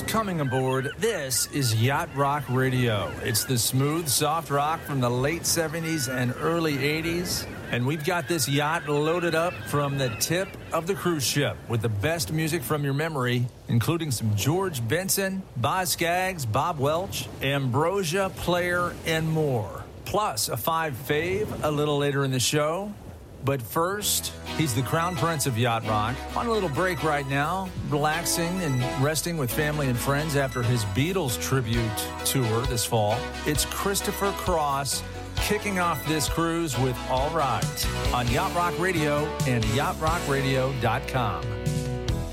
Coming aboard, this is Yacht Rock Radio. It's the smooth, soft rock from the late 70s and early 80s. And we've got this yacht loaded up from the tip of the cruise ship with the best music from your memory, including some George Benson, Boz Scaggs, Bob Welch, Ambrosia, Player, and more. Plus a 5 fave a little later in the show. But first, he's the crown prince of yacht rock, on a little break right now, relaxing and resting with family and friends after his Beatles tribute tour this fall. It's Christopher Cross kicking off this cruise with All Right on Yacht Rock Radio and yachtrockradio.com.